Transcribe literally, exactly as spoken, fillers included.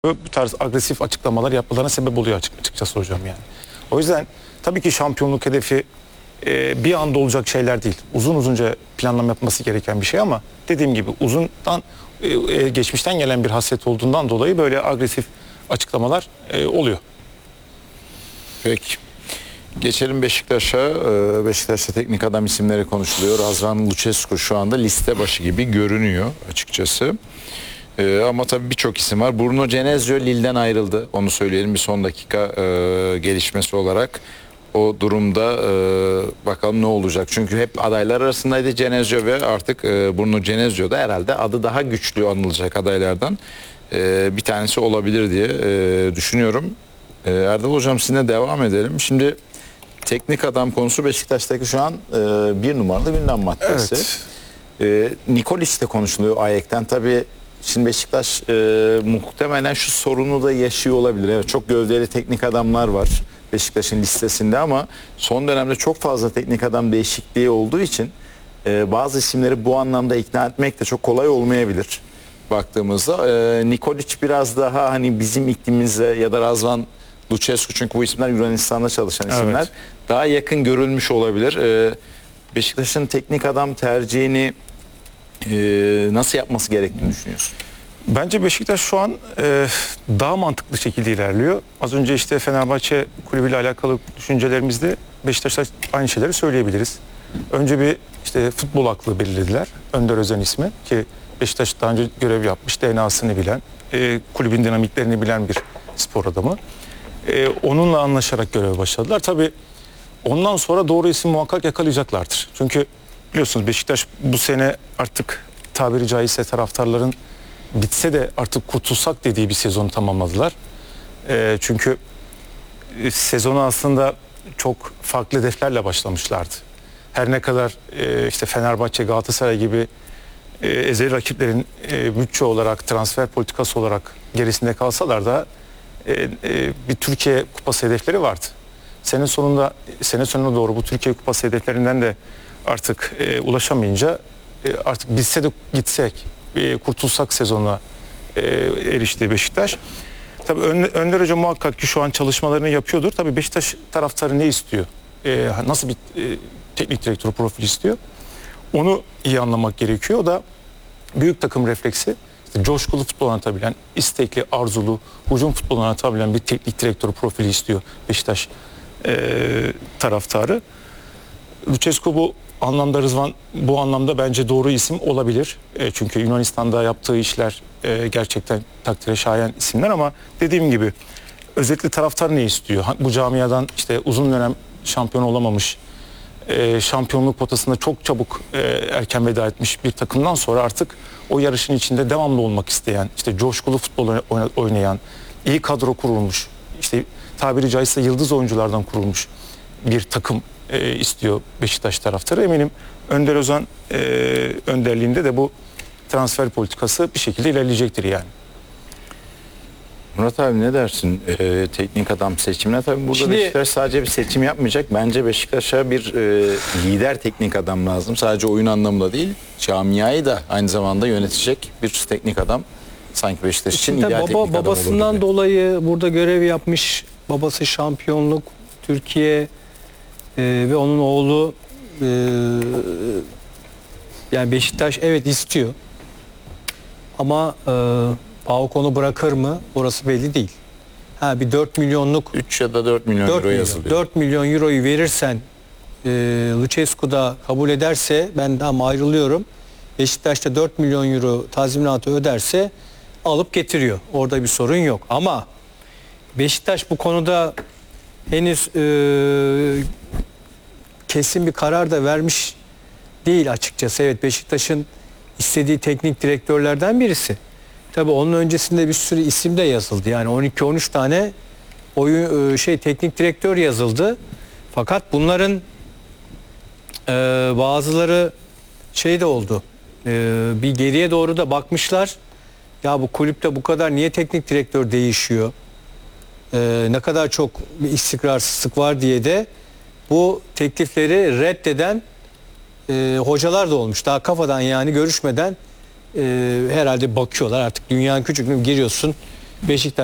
bu tarz agresif açıklamalar yapmalarına sebep oluyor açık, açıkçası hocam yani. O yüzden tabii ki şampiyonluk hedefi e, bir anda olacak şeyler değil. Uzun uzunca planlama yapması gereken bir şey ama dediğim gibi uzundan e, geçmişten gelen bir hasret olduğundan dolayı böyle agresif açıklamalar e, oluyor. Peki. Geçelim Beşiktaş'a. Beşiktaş'ta teknik adam isimleri konuşuluyor. Razvan Lucescu şu anda liste başı gibi görünüyor açıkçası. Ee, ama tabii birçok isim var. Bruno Genezio Lille'den ayrıldı. Onu söyleyelim bir son dakika e, gelişmesi olarak. O durumda e, bakalım ne olacak. Çünkü hep adaylar arasındaydı Genezio ve artık e, Bruno Genezio da herhalde adı daha güçlü anılacak adaylardan e, bir tanesi olabilir diye e, düşünüyorum. E, Erdal Hocam sizinle devam edelim. Şimdi teknik adam konusu Beşiktaş'taki şu an e, bir numaralı gündem maddesi. Evet. E, Nikolic de konuşuluyor Ayek'ten. Tabii şimdi Beşiktaş e, muhtemelen şu sorunu da yaşıyor olabilir. Evet, çok gövdeli teknik adamlar var Beşiktaş'ın listesinde ama son dönemde çok fazla teknik adam değişikliği olduğu için e, bazı isimleri bu anlamda ikna etmek de çok kolay olmayabilir baktığımızda. E, Nikolic biraz daha hani bizim iklimimize ya da Razvan Lucescu, çünkü bu isimler Yunanistan'da çalışan isimler, evet, daha yakın görülmüş olabilir. E, Beşiktaş'ın teknik adam tercihini e, nasıl yapması gerektiğini düşünüyorsun? Bence Beşiktaş şu an e, daha mantıklı şekilde ilerliyor. Az önce işte Fenerbahçe kulübüyle alakalı düşüncelerimizde Beşiktaş'ta aynı şeyleri söyleyebiliriz. Önce bir işte futbol aklı belirlediler. Önder Özen ismi ki Beşiktaş daha önce görev yapmış, D N A'sını bilen, e, kulübün dinamiklerini bilen bir spor adamı. E, onunla anlaşarak göreve başladılar. Tabii ondan sonra doğru isim muhakkak yakalayacaklardır. Çünkü biliyorsunuz Beşiktaş bu sene artık tabiri caizse taraftarların bitse de artık kurtulsak dediği bir sezonu tamamladılar. E, çünkü e, sezonu aslında çok farklı hedeflerle başlamışlardı. Her ne kadar e, işte Fenerbahçe, Galatasaray gibi e, ezeli rakiplerin e, bütçe olarak, transfer politikası olarak gerisinde kalsalar da e, e, bir Türkiye Kupası hedefleri vardı. Sene sonunda, sene sonuna doğru bu Türkiye Kupası hedeflerinden de artık e, ulaşamayınca e, artık bitse de gitsek, e, kurtulsak sezonuna e, erişti Beşiktaş. Tabii Önder Hoca muhakkak ki şu an çalışmalarını yapıyordur. Tabii Beşiktaş taraftarı ne istiyor? E, nasıl bir e, teknik direktör profili istiyor? Onu iyi anlamak gerekiyor. O da büyük takım refleksi, işte coşkulu futbol anlatabilen, istekli, arzulu, hücum futbol anlatabilen bir teknik direktör profili istiyor Beşiktaş e, taraftarı. Lucescu bu anlamda, Rızvan bu anlamda bence doğru isim olabilir. E, çünkü Yunanistan'da yaptığı işler e, gerçekten takdire şayan isimler ama dediğim gibi özellikle taraftar ne istiyor? Bu camiadan işte uzun dönem şampiyon olamamış, e, şampiyonluk potasında çok çabuk e, erken veda etmiş bir takımdan sonra artık o yarışın içinde devamlı olmak isteyen, işte coşkulu futbol oynayan, iyi kadro kurulmuş, işte tabiri caizse yıldız oyunculardan kurulmuş bir takım e, istiyor Beşiktaş taraftarı. Eminim Önder Özen e, önderliğinde de bu transfer politikası bir şekilde ilerleyecektir yani. Murat abi ne dersin ee, teknik adam seçimine? Tabii burada Şimdi, Beşiktaş sadece bir seçim yapmayacak. Bence Beşiktaş'a bir e, lider teknik adam lazım. Sadece oyun anlamında değil, camiayı da aynı zamanda yönetecek bir teknik adam. Sanki Beşiktaş için ideal baba, teknik adam olur. Babasından dolayı burada görev yapmış. Babası şampiyonluk, Türkiye e, ve onun oğlu e, yani Beşiktaş evet istiyor. Ama e, PAOK onu bırakır mı? Orası belli değil. Ha bir dört milyonluk üç ya da dört milyon euro yazılıyor. dört milyon euroyu verirsen e, Lucescu da kabul ederse ben daha ayrılıyorum. Beşiktaş'ta dört milyon euro tazminatı öderse alıp getiriyor. Orada bir sorun yok. Ama Beşiktaş bu konuda henüz e, kesin bir karar da vermiş değil açıkçası. Evet, Beşiktaş'ın istediği teknik direktörlerden birisi. Tabii onun öncesinde bir sürü isim de yazıldı. Yani on iki on üç tane oyun şey teknik direktör yazıldı. Fakat bunların e, bazıları şey de oldu. E, bir geriye doğru da bakmışlar. Ya bu kulüpte bu kadar niye teknik direktör değişiyor? E, ne kadar çok bir istikrarsızlık var diye de bu teklifleri reddeden e, hocalar da olmuş. Daha kafadan yani görüşmeden e, herhalde bakıyorlar artık dünyanın küçüklüğüne giriyorsun. Beşiktaş